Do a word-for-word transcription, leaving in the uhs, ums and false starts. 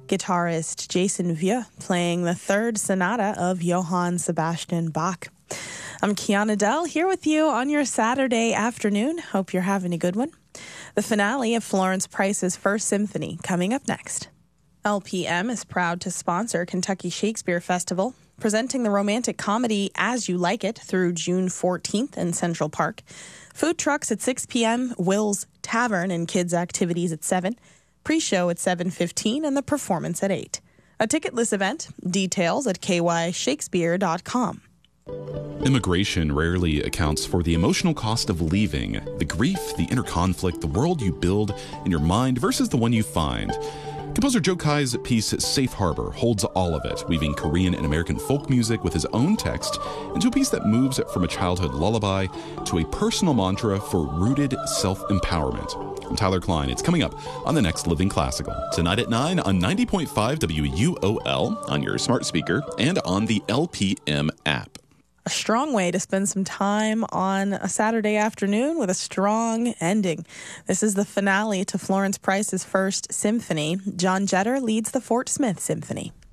guitarist Jason Vieux playing the third sonata of Johann Sebastian Bach. I'm Kiana Dell here with you on your Saturday afternoon. Hope you're having a good one. The finale of Florence Price's First Symphony coming up next. L P M is proud to sponsor Kentucky Shakespeare Festival, presenting the romantic comedy As You Like It through June fourteenth in Central Park. Food trucks at six p.m., Will's Tavern and kids' activities at seven, pre-show at seven fifteen, and the performance at eight. A ticketless event, details at k y shakespeare dot com. Immigration rarely accounts for the emotional cost of leaving, the grief, the inner conflict, the world you build in your mind versus the one you find. Composer Joe Kai's piece Safe Harbor holds all of it, weaving Korean and American folk music with his own text into a piece that moves from a childhood lullaby to a personal mantra for rooted self-empowerment. I'm Tyler Klein. It's coming up on the next Living Classical, tonight at nine on ninety point five W U O L, on your smart speaker, and on the L P M app. A strong way to spend some time on a Saturday afternoon with a strong ending. This is the finale to Florence Price's First Symphony. John Jetter leads the Fort Smith Symphony.